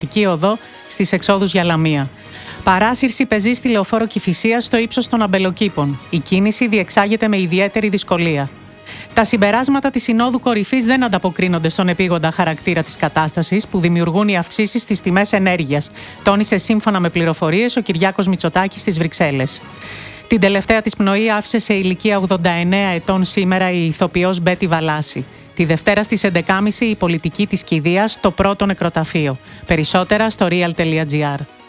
οδό στις εξόδους για Λαμία. Παράσυρση πεζής στη λεωφόρο Κηφισίας στο ύψος των Αμπελοκήπων. Η κίνηση διεξάγεται με ιδιαίτερη δυσκολία. Τα συμπεράσματα της Συνόδου Κορυφής δεν ανταποκρίνονται στον επίγοντα χαρακτήρα της κατάστασης που δημιουργούν οι αυξήσεις στις τιμές ενέργειας, τόνισε σύμφωνα με πληροφορίες ο Κυριάκος Μητσοτάκης στις Βρυξέλλες. Την τελευταία της πνοή άφησε σε ηλικία 89 ετών σήμερα η ηθοποιός Μπέτη Βαλάση. Τη Δευτέρα στις 11.30 η πολιτική της κηδείας στο πρώτο νεκροταφείο. Περισσότερα στο real.gr.